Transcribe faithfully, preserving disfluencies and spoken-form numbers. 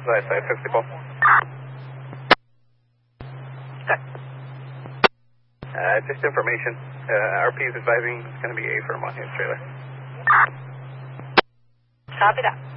Right side, sixty-four. Good. Uh, just information. Uh, R P is advising it's going to be A firm on his trailer. Copy that.